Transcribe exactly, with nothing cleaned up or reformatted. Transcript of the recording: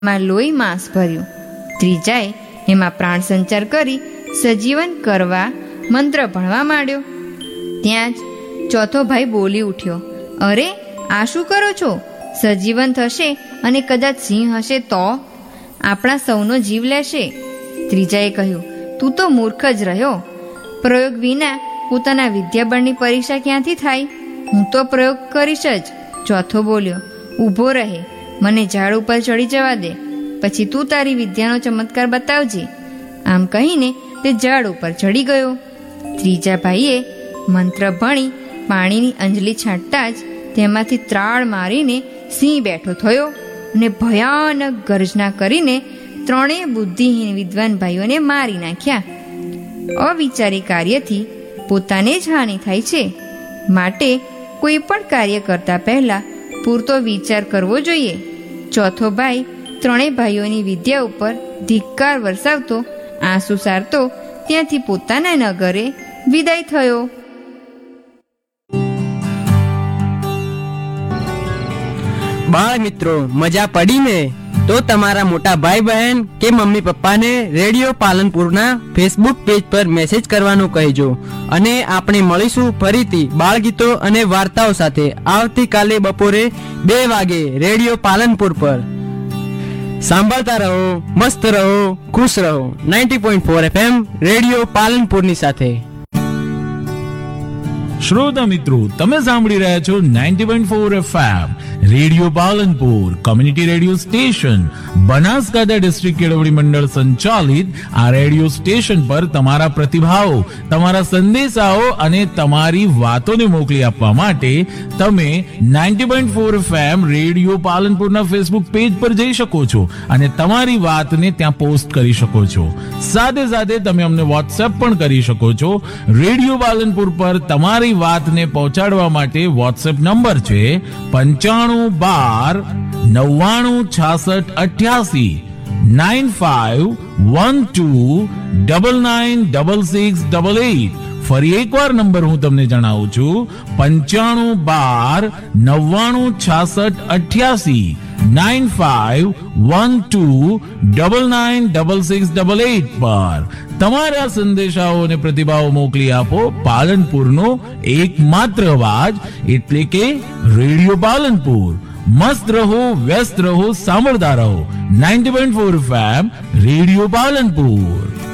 માં લોહી માંસ ભર્યું. ત્રીજાએ એમાં પ્રાણ સંચાર કરી સજીવન કરવા મંત્ર ભણવા માંડ્યો. ત્યાં જ ચોથો ભાઈ બોલી ઉઠ્યો, અરે આ શું કરો છો? સજીવન થશે અને કદાચ સિંહ હશે તો આપણા સૌનો જીવ લેશે. ત્રીજાએ કહ્યું, તું તો મૂર્ખ જ રહ્યો. પ્રયોગ વિના પોતાના વિદ્યાબળની પરીક્ષા ક્યાંથી થાય? હું તો પ્રયોગ કરીશ જ. ચોથો બોલ્યો, ઊભો રહે, મને ઝાડ ઉપર ચડી જવા દે, પછી તું તારી વિદ્યાનો ચમત્કાર બતાવજે. આમ કહીને તે ઝાડ ઉપર ચડી ગયો. ત્રીજા ભાઈએ મંત્ર ભણી પાણીની અંજલી છાંટતા જ તેમાંથી ત્રાળ મારીને સિંહ બેઠો થયો અને ભયાનક ગર્જના કરીને ત્રણેય બુદ્ધિહીન વિદ્વાન ભાઈઓને મારી નાખ્યા. અવિચારી કાર્યથી પોતાને જ હાનિ થાય છે, માટે કોઈ પણ કાર્ય કરતા પહેલા પૂરતો વિચાર કરવો જોઈએ. ચોથો ભાઈ ત્રણેય ભાઈઓની વિદ્યા ઉપર ધિક્કાર વરસાવતો આંસુ સારતો ત્યાંથી પોતાના નગરે વિદાય થયો. બાળ મિત્રો, મજા પડી ને? તો તમારા મોટા ભાઈ બહેન કે મમ્મી પપ્પાને રેડિયો પાલનપુરના ફેસબુક પેજ પર મેસેજ કરવાનું કહેજો. અને આપણે મળીશું ફરીથી બાળગીતો અને વાર્તાઓ સાથે આવતીકાલે બપોરે બે વાગે રેડિયો પાલનપુર પર. સાંભળતા રહો, મસ્ત રહો, ખુશ રહો. Ninety point four FM radio પાલનપુરની સાથે. શ્રોતા મિત્રો, તમે સાંભળી રહ્યા છો ninety point four FM radio Palanpur, community radio station, Banaskantha district કેળવણી મંડળ સંચાલિત આ રેડિયો સ્ટેશન પર તમારા પ્રતિભાવો, તમારા સંદેશાઓ અને તમારી વાતોને મોકલી આપવા માટે તમે ninety point four FM radio પાલનપુરના Facebook page પર જઈ શકો છો અને તમારી વાતને ત્યાં પોસ્ટ કરી શકો છો. સાથે સાથે તમે અમને વોટ્સએપ પણ કરી શકો છો. રેડિયો પાલનપુર પર તમારી વાતને પહોંચાડવા માટે વોટ્સએપ નંબર છે પંચાણું બાર નવ્વાણું છાસઠ અઠ્યાસી nine five one two double nine double six double eight. ફરી એકવાર નંબર હું તમને જણાવું છું, પંચાણું બાર નવ્વાણું છાસઠ અઠ્યાસી nine five one two double nine double six double eight પર તમારા સંદેશાઓ અને પ્રતિભાવો મોકલી આપો. પાલનપુરનો એકમાત્ર અવાજ એટલે કે રેડિયો પાલનપુર. મસ્ત રહો, વ્યસ્ત રહો, સાંભળતા રહો. Ninety point four FM radio Palanpur.